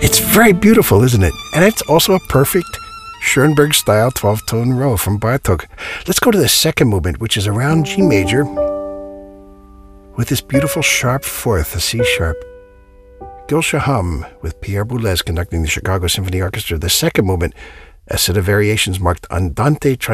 It's very beautiful, isn't it? And it's also a perfect Schoenberg-style 12-tone row from Bartók. Let's go to the second movement, which is around G major, with this beautiful sharp fourth, a C sharp. Gülscha Hum, with Pierre Boulez conducting the Chicago Symphony Orchestra. The second movement, a set of variations marked Andante